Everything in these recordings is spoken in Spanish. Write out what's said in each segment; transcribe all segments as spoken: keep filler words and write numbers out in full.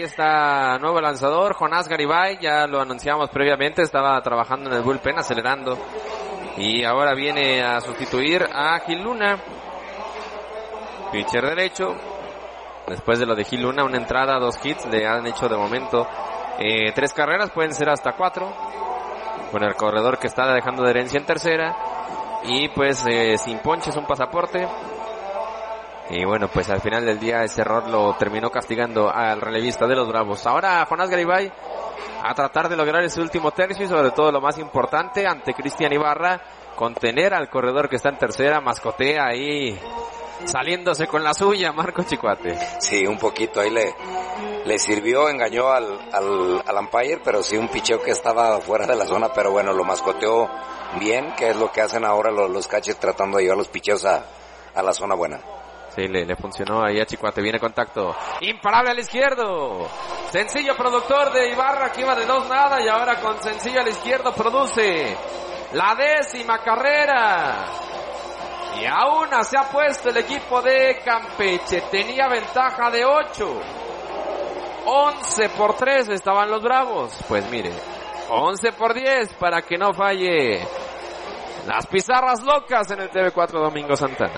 está nuevo lanzador, Jonás Garibay, ya lo anunciamos previamente, estaba trabajando en el bullpen, acelerando. Y ahora viene a sustituir a Gil Luna. Pitcher derecho. Después de lo de Gil Luna, una entrada, dos hits, le han hecho de momento eh, tres carreras, pueden ser hasta cuatro. Con el corredor que está dejando de herencia en tercera. Y pues eh, sin ponches, un pasaporte. Y bueno, pues al final del día ese error lo terminó castigando al relevista de los Bravos. Ahora Jonás Garibay a tratar de lograr ese último tercio y sobre todo lo más importante ante Cristian Ibarra, contener al corredor que está en tercera, mascotea ahí saliéndose con la suya Marco Chicoate. Sí, un poquito ahí le, le sirvió, engañó al, al, al umpire, pero sí un picheo que estaba fuera de la zona, pero bueno, lo mascoteó bien, que es lo que hacen ahora los, los catchers tratando de llevar los picheos a, a la zona buena. Sí, le, le funcionó ahí a Chicoate. Viene contacto. Imparable al izquierdo. Sencillo productor de Ibarra que iba de dos nada y ahora con sencillo al izquierdo produce la décima carrera. Y aún se ha puesto el equipo de Campeche. Tenía ventaja de ocho. once por tres estaban los Bravos. Pues mire, once por diez para que no falle las pizarras locas en el T V cuatro Domingo Santana.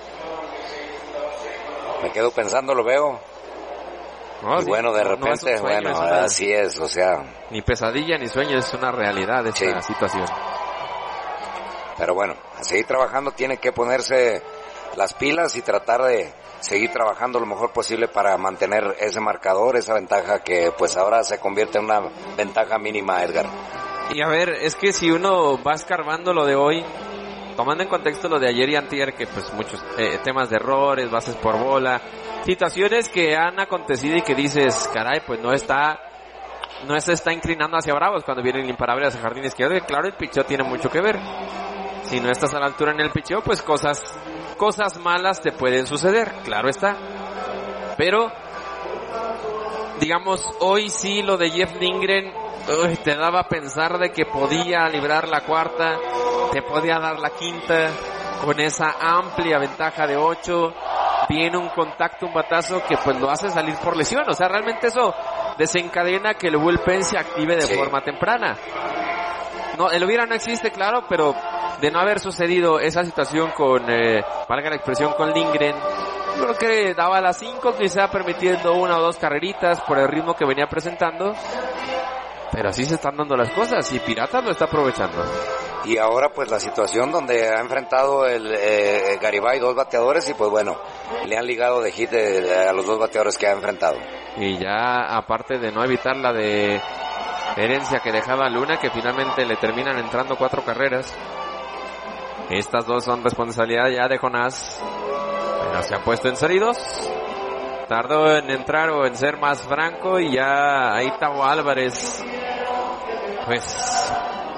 Me quedo pensando, lo veo. No, y sí, bueno, de no, repente, no sueño, bueno, una, así es, o sea. Ni pesadilla ni sueño, es una realidad esta sí. situación. Pero bueno, a seguir trabajando, tiene que ponerse las pilas y tratar de seguir trabajando lo mejor posible para mantener ese marcador, esa ventaja que pues ahora se convierte en una ventaja mínima, Edgar. Y a ver, es que si uno va escarbando lo de hoy, tomando en contexto lo de ayer y antier, que pues muchos eh, temas de errores, bases por bola, situaciones que han acontecido y que dices, caray, pues no está, no se está inclinando hacia Bravos cuando viene el imparable hacia jardín izquierdo, y claro, el picheo tiene mucho que ver. Si no estás a la altura en el picheo, pues cosas, cosas malas te pueden suceder, claro está. Pero, digamos, hoy sí lo de Jeff Lindgren, uy, te daba a pensar de que podía librar la cuarta, te podía dar la quinta, con esa amplia ventaja de ocho, viene un contacto, un batazo que pues lo hace salir por lesión, o sea, realmente eso desencadena que el bullpen se active de sí. forma temprana. No, el hubiera no existe, claro, pero de no haber sucedido esa situación con, eh, valga la expresión, con Lindgren, creo que daba las cinco, quizá permitiendo una o dos carreritas por el ritmo que venía presentando. Pero así se están dando las cosas y Piratas lo está aprovechando. Y ahora pues la situación donde ha enfrentado el eh, Garibay dos bateadores y pues bueno, le han ligado de hit de, de, a los dos bateadores que ha enfrentado. Y ya aparte de no evitar la de herencia que dejaba Luna, que finalmente le terminan entrando cuatro carreras. Estas dos son responsabilidad ya de Jonás, pero se ha puesto en sólidos. Tardó en entrar o en ser más franco y ya ahí Tavo Álvarez pues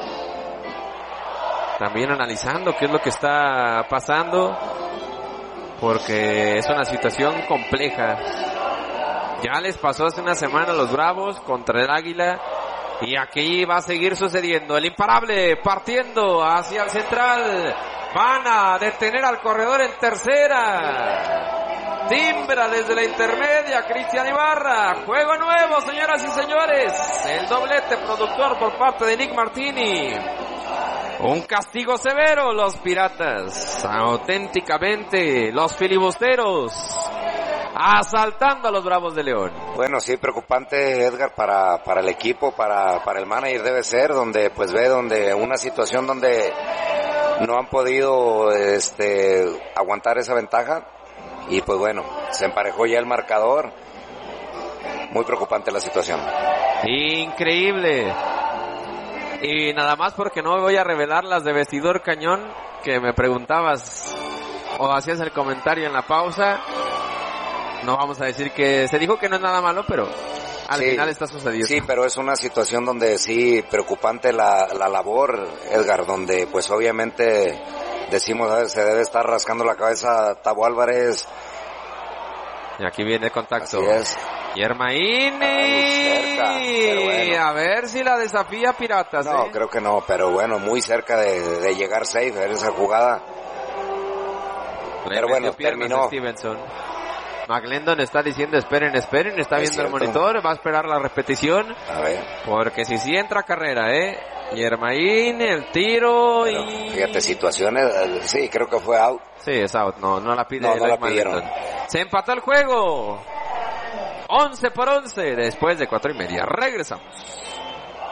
también analizando qué es lo que está pasando, porque es una situación compleja. Ya les pasó hace una semana a los Bravos contra el Águila y aquí va a seguir sucediendo. El imparable partiendo hacia el central, van a detener al corredor en tercera. Timbra desde la intermedia Cristian Ibarra. Juego nuevo, señoras y señores. El doblete productor por parte de Nick Martini. Un castigo severo, los Piratas. Auténticamente, los filibusteros asaltando a los Bravos de León. Bueno, sí, preocupante, Edgar, para, para el equipo, para, para el manager debe ser, donde pues ve donde una situación donde no han podido este aguantar esa ventaja. Y pues bueno, se emparejó ya el marcador. Muy preocupante la situación. Increíble. Y nada más porque no voy a revelar las de vestidor cañón que me preguntabas o hacías el comentario en la pausa. No vamos a decir que se dijo que no es nada malo, pero al sí, final está sucediendo. Sí, pero es una situación donde sí preocupante la, la labor, Edgar, donde pues obviamente decimos, a ver, se debe estar rascando la cabeza Tavo Álvarez. Y aquí viene el contacto. Así es. Yermaín. Bueno. A ver si la desafía Piratas. No, ¿eh? creo que no, pero bueno, muy cerca de, de llegar safe, ver esa jugada. Le pero bueno, terminó. Stevenson. McLendon está diciendo esperen, esperen, está Es viendo el cierto. monitor, va a esperar la repetición. A ver. Porque si sí entra carrera, ¿eh? Yermaín, el tiro Pero, y... fíjate, situaciones, eh, sí, creo que fue out. Sí, es out, no, no la pide No, no Eli la pidieron. McLendon. Se empató el juego. once por once después de cuatro y media. Regresamos.